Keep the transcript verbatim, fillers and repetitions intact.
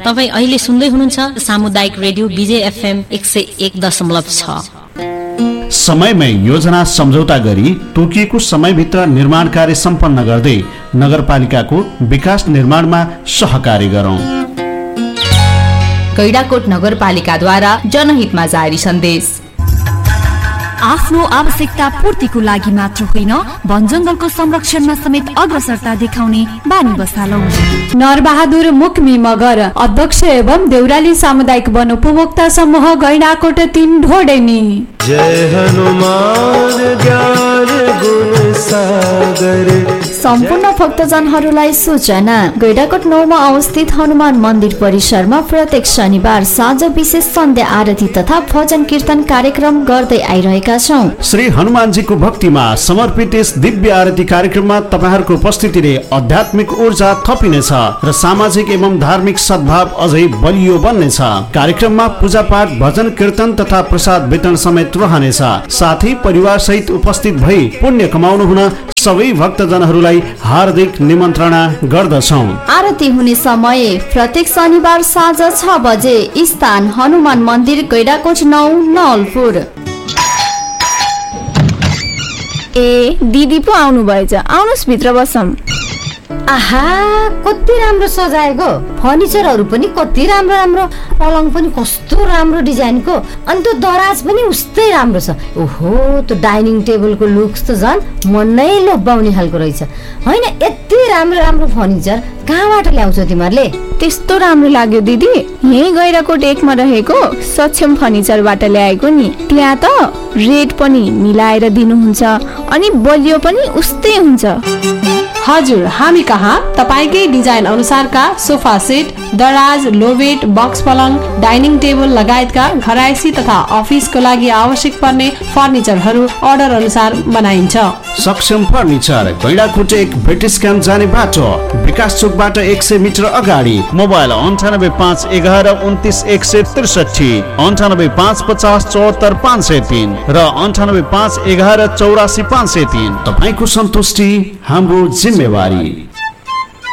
तपाईँ अहिले सुन्दै हुनुहुन्छ सामुदायिक रेडियो विजय एफएम एक सय एक दशमलव छ। समयमै योजना सम्झौता गरी तोकिएको समयभित्र निर्माण कार्य सम्पन्न गर्दै नगरपालिकाको विकास निर्माणमा सहकार्य गरौं। गैंडाकोट नगरपालिकाद्वारा जनहितमा जारी सन्देश। आफ्नो आवश्यकता पूर्तिको लागि मात्र होइन, वन जंगलको संरक्षणमा समेत अग्रसरता देखाउने बानी बसालौ। नरबहादुर मुक्मी मगर, अध्यक्ष एवं देउराली सामुदायिक वन उपभोक्ता समूह गैंडाकोट तीन ढोडेनी। जय हनुमान ज्ञान गुण सागर। सम्पूर्ण भक्तजनहरूलाई सूचना, गैंडाकोट नौमा अवस्थित हनुमान मन्दिर परिसरमा प्रत्येक शनिबार साँझ विशेष सन्ध्या आरती तथा भजन कीर्तन कार्यक्रम गर्दै आइरहेका छौं। श्री हनुमानजीको भक्तिमा समर्पित यस दिव्य आरती कार्यक्रममा तपाईहरुको उपस्थितिले आध्यात्मिक ऊर्जा थपिनेछ र सामाजिक एवं धार्मिक सद्भाव अझै बलियो बन्नेछ। कार्यक्रममा पूजापाठ, भजन कीर्तन तथा प्रसाद वितरण समेत रहनेछ। साथै परिवार सहित उपस्थित भई पुण्य कमाउनु हुन सबै भक्तजनहरूलाई हार्दिक निमन्त्रणा गर्दछौं। आरती हुने समय प्रत्येक शनिबार साँझ छ बजे, स्थान हनुमान मन्दिर, गैंडाकोट नौ, नवलपुर। ए दिदी पो आउनु भएछ, आउनुस् भित्र बसौं। आहा, कति राम्रो सजाएको, फर्निचरहरू पनि कति राम्रो राम्रो, पलङ पनि कस्तो राम्रो डिजाइनको, अनि त्यो दराज पनि उस्तै राम्रो छ। ओहो, त्यो डाइनिङ टेबलको लुक्स त झन् मन नै लोभ्याउने खालको रहेछ। होइन, यति राम्रो राम्रो फर्निचर कहाँबाट ल्याउँछौ तिमीहरूले? त्यस्तो राम्रो लाग्यो दिदी, यही गैंडाकोट एकमा रहेको सक्षम फर्निचरबाट ल्याएको नि। त्यहाँ त रेट पनि मिलाएर दिनुहुन्छ अनि बलियो पनि उस्तै हुन्छ। हजुर, हामी कहाँ तपाईकै डिजाइन अनुसारका सोफा सेट, दराज, लोबेट, बक्स पलङ, डाइनिङ टेबल लगायतका घरायसी तथा अफिसको लागि आवश्यक पर्ने फर्निचरहरू अर्डर अनुसार बनाइन्छ। सक्षम फर्निचर, गैंडाकोट एक, ब्रिटिस क्याम्प जाने बाटो, विकास चोकबाट एक सय मिटर अगाडि। मोबाइल अन्ठानब्बे पाँच एघार उन्तिस एक सय त्रिसठी, अन्ठानब्बे पाँच पचास चौहत्तर पाँच सय तीन र अन्ठानब्बे पाँच एघार चौरासी पाँच सय तीन। तपाईँको सन्तुष्टि हाम्रो जिम्मेवारी।